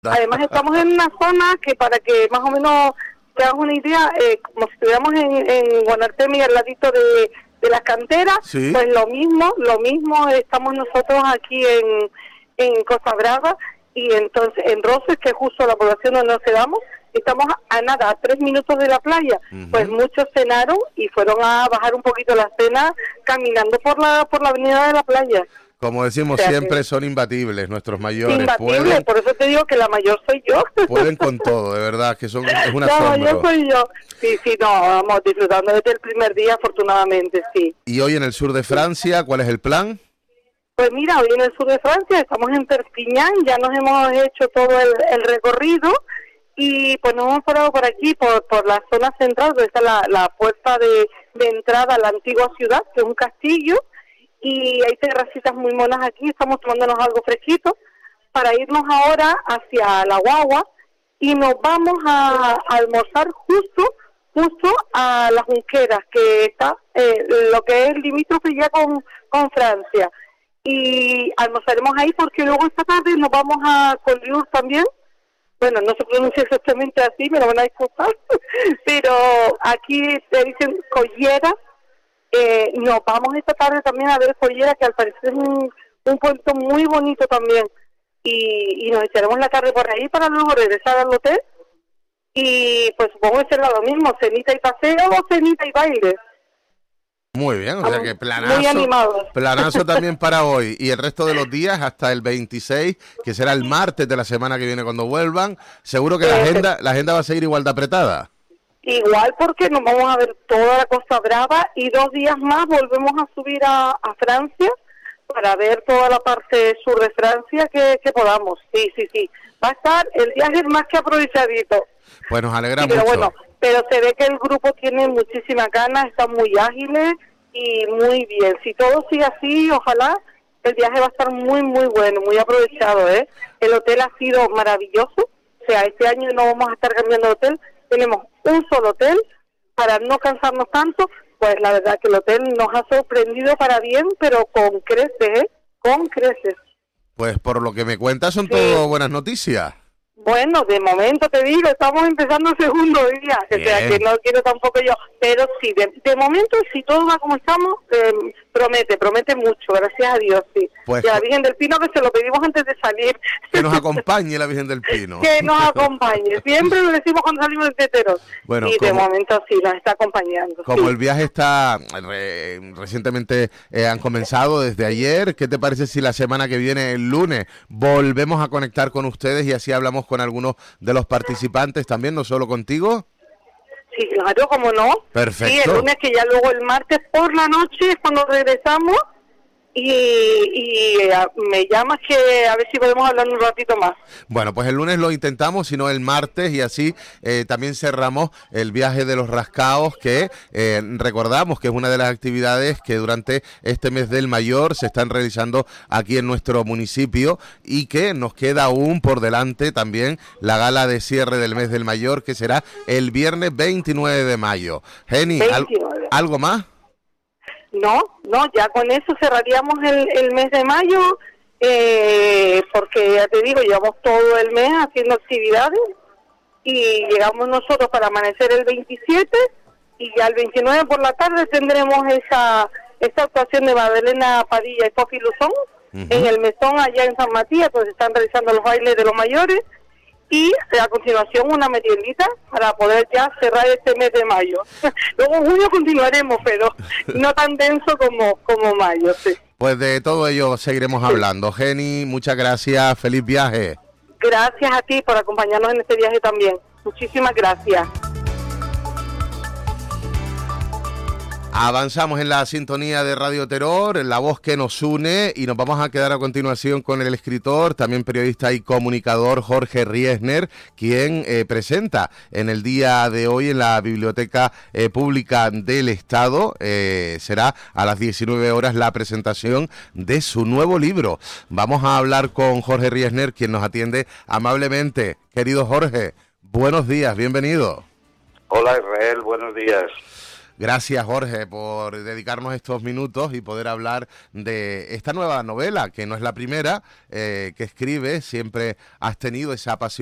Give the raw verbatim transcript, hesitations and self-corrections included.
Además estamos en una zona que, para que más o menos te hagas una idea, eh, como si estuviéramos en, en Guanartemi, al ladito de, de las canteras, sí. Pues lo mismo, lo mismo estamos nosotros aquí en, en Costa Brava, y entonces en Roses, que es justo la población donde nos quedamos, estamos a nada, a tres minutos de la playa. Uh-huh. Pues muchos cenaron y fueron a bajar un poquito la cena caminando por la por la avenida de la playa. Como decimos, o sea, siempre que son imbatibles nuestros mayores. Imbatibles, pueden, por eso te digo que la mayor soy yo. Pueden con todo, de verdad, que son es una La asombro. mayor soy yo. Sí, sí, no, vamos disfrutando desde el primer día, afortunadamente, sí. ¿Y hoy en el sur de Francia, cuál es el plan? Pues mira, hoy en el sur de Francia estamos en Perpiñán, ya nos hemos hecho todo el, el recorrido y pues nos hemos parado por aquí, por, por la zona central, donde está la, la puerta de, de entrada a la antigua ciudad, que es un castillo, y hay terracitas muy monas aquí, estamos tomándonos algo fresquito para irnos ahora hacia la Guagua y nos vamos a, a almorzar justo justo a las Junqueras, que está eh, lo que es limítrofe ya con, con Francia, y almorzaremos ahí porque luego esta tarde nos vamos a Collioure también. Bueno, no se pronuncia exactamente así, me lo van a disculpar, pero aquí te dicen Collera. Eh, nos vamos esta tarde también a ver Collera, que al parecer es un, un puerto muy bonito también, y, y nos echaremos la tarde por ahí para luego regresar al hotel, y pues supongo que será lo mismo, cenita y paseo o cenita y baile. Muy bien, o sea Vamos, que planazo, muy animados. planazo también para hoy, y el resto de los días hasta el veintiséis, que será el martes de la semana que viene cuando vuelvan. Seguro que eh, la agenda la agenda va a seguir igual de apretada. Igual, porque nos vamos a ver toda la Costa Brava y dos días más volvemos a subir a, a Francia para ver toda la parte sur de Francia que, que podamos. Sí, sí, sí. Va a estar el viaje más que aprovechadito. Pues nos alegra sí, mucho. Pero bueno, pero se ve que el grupo tiene muchísimas ganas, están muy ágiles y muy bien. Si todo sigue así, ojalá el viaje va a estar muy, muy bueno, muy aprovechado, ¿eh? El hotel ha sido maravilloso. O sea, este año no vamos a estar cambiando de hotel. Tenemos un solo hotel para no cansarnos tanto. Pues la verdad que el hotel nos ha sorprendido para bien, pero con creces, ¿eh? Con creces. Pues por lo que me cuentas son sí. todo buenas noticias. Bueno, de momento te digo, estamos empezando el segundo día, o sea que no quiero tampoco yo, pero sí, de, de momento, si todo va como estamos, eh, promete, promete mucho, gracias a Dios, sí. Pues, y a la Virgen del Pino, que se lo pedimos antes de salir. Que nos acompañe la Virgen del Pino. Que nos acompañe, siempre lo decimos cuando salimos de Teteros. Bueno, y como, de momento sí, nos está acompañando. Como sí. el viaje está, re, recientemente eh, han comenzado desde ayer, ¿qué te parece si la semana que viene, el lunes, volvemos a conectar con ustedes y así hablamos con algunos de los participantes también, no solo contigo? Sí, claro, ¿cómo no? Perfecto. Sí, el lunes, que ya luego el martes por la noche es cuando regresamos, y, y a, me llamas que a ver si podemos hablar un ratito más. Bueno, pues el lunes lo intentamos, sino el martes, y así eh, también cerramos el viaje de los rascaos, que eh, recordamos que es una de las actividades que durante este mes del Mayor se están realizando aquí en nuestro municipio, y que nos queda aún por delante también la gala de cierre del mes del Mayor, que será el viernes veintinueve de mayo. Jenny, ¿al, ¿algo más? No, no, ya con eso cerraríamos el, el mes de mayo, eh, porque ya te digo, llevamos todo el mes haciendo actividades y llegamos nosotros para amanecer el veintisiete, y ya el veintinueve por la tarde tendremos esa esa actuación de Magdalena Padilla y Fofi Luzón uh-huh. en el mesón allá en San Matías, donde se están realizando los bailes de los mayores. Y a continuación una meriendita para poder ya cerrar este mes de mayo. Luego en junio continuaremos, pero no tan denso como, como mayo. Sí. Pues de todo ello seguiremos hablando. Sí. Jenny, muchas gracias, feliz viaje. Gracias a ti por acompañarnos en este viaje también. Muchísimas gracias. Avanzamos en la sintonía de Radio Terror, la voz que nos une, y nos vamos a quedar a continuación con el escritor, también periodista y comunicador Jorge Riesner, quien eh, presenta en el día de hoy en la Biblioteca eh, Pública del Estado, eh, será a las diecinueve horas la presentación de su nuevo libro. Vamos a hablar con Jorge Riesner, quien nos atiende amablemente. Querido Jorge, buenos días, bienvenido. Hola Israel, buenos días. Gracias, Jorge, por dedicarnos estos minutos y poder hablar de esta nueva novela, que no es la primera eh, que escribe, siempre has tenido esa pasión